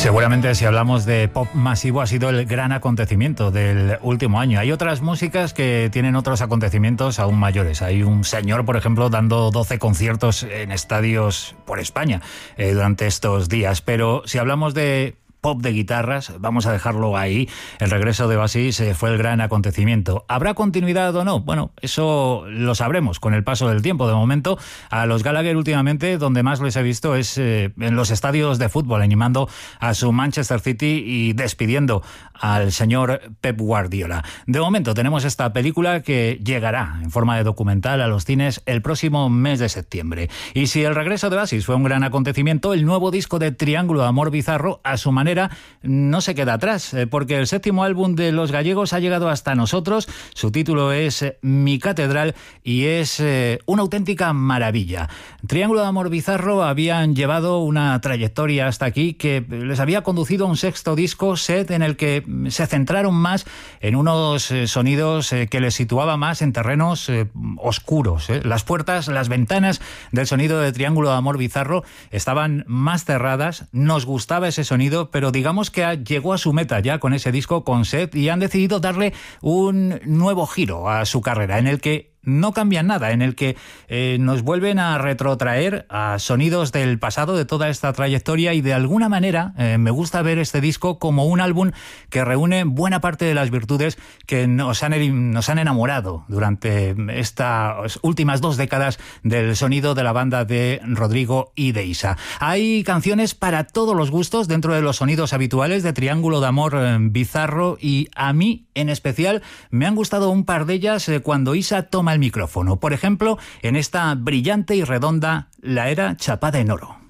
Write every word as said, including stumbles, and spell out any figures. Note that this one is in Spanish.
Seguramente si hablamos de pop masivo ha sido el gran acontecimiento del último año. Hay otras músicas que tienen otros acontecimientos aún mayores. Hay un señor, por ejemplo, dando doce conciertos en estadios por España eh, durante estos días. Pero si hablamos de pop de guitarras, vamos a dejarlo ahí. El regreso de Oasis eh, fue el gran acontecimiento. ¿Habrá continuidad o no? Bueno, eso lo sabremos con el paso del tiempo. De momento, a los Gallagher últimamente, donde más les he visto es eh, en los estadios de fútbol, animando a su Manchester City y despidiendo al señor Pep Guardiola. De momento tenemos esta película que llegará en forma de documental a los cines el próximo mes de septiembre. Y si el regreso de Oasis fue un gran acontecimiento, el nuevo disco de Triángulo de Amor Bizarro, a su manera, no se queda atrás, porque el séptimo álbum de los gallegos ha llegado hasta nosotros. Su título es Mi Catedral y es eh, una auténtica maravilla. Triángulo de Amor Bizarro habían llevado una trayectoria hasta aquí que les había conducido a un sexto disco, Set, en el que se centraron más en unos eh, sonidos eh, que les situaba más en terrenos eh, oscuros. Eh. Las puertas, las ventanas del sonido de Triángulo de Amor Bizarro estaban más cerradas. Nos gustaba ese sonido, pero digamos que llegó a su meta ya con ese disco, con Set, y han decidido darle un nuevo giro a su carrera, en el que no cambian nada, en el que eh, nos vuelven a retrotraer a sonidos del pasado de toda esta trayectoria, y de alguna manera eh, me gusta ver este disco como un álbum que reúne buena parte de las virtudes que nos han, nos han enamorado durante estas últimas dos décadas del sonido de la banda de Rodrigo y de Isa. Hay canciones para todos los gustos dentro de los sonidos habituales de Triángulo de Amor eh, Bizarro, y a mí en especial me han gustado un par de ellas eh, cuando Isa toma el micrófono. Por ejemplo, en esta brillante y redonda La Era Chapada en Oro.